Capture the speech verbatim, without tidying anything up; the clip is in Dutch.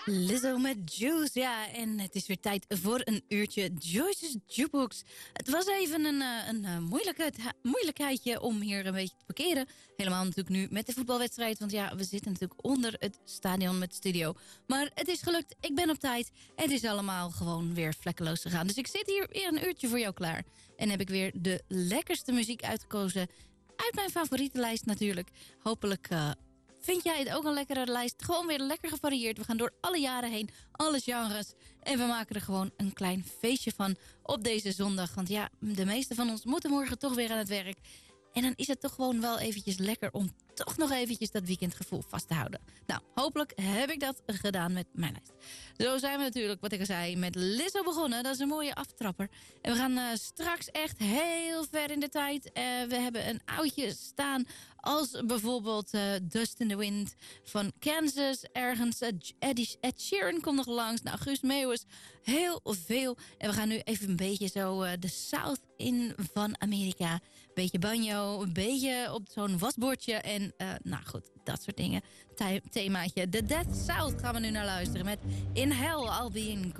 Lizzo met Juice, ja. En het is weer tijd voor een uurtje Joyce's Jukebox. Het was even een, een, een moeilijkheid, moeilijkheidje om hier een beetje te parkeren. Helemaal natuurlijk nu met de voetbalwedstrijd. Want ja, we zitten natuurlijk onder het stadion met de studio. Maar het is gelukt, ik ben op tijd. Het is allemaal gewoon weer vlekkeloos gegaan. Dus ik zit hier weer een uurtje voor jou klaar. En heb ik weer de lekkerste muziek uitgekozen. Uit mijn favoriete lijst natuurlijk. Hopelijk... Uh, Vind jij het ook een lekkere lijst? Gewoon weer lekker gevarieerd. We gaan door alle jaren heen, alle genres. En we maken er gewoon een klein feestje van op deze zondag. Want ja, de meeste van ons moeten morgen toch weer aan het werk. En dan is het toch gewoon wel eventjes lekker om toch nog eventjes dat weekendgevoel vast te houden. Nou, hopelijk heb ik dat gedaan met mijn lijst. Zo zijn we natuurlijk, wat ik al zei, met Lizzo begonnen. Dat is een mooie aftrapper. En we gaan uh, straks echt heel ver in de tijd. Uh, we hebben een oudje staan als bijvoorbeeld uh, Dust in the Wind van Kansas. Ergens uh, Eddie, Ed Sheeran komt nog langs. Nou, Guus Meeuwis. Heel veel. En we gaan nu even een beetje zo uh, de South in van Amerika. Beetje banjo, een beetje op zo'n wasbordje. En uh, nou goed, dat soort dingen. The- themaatje. The Death South gaan we nu naar luisteren met In Hell I'll Be in Good.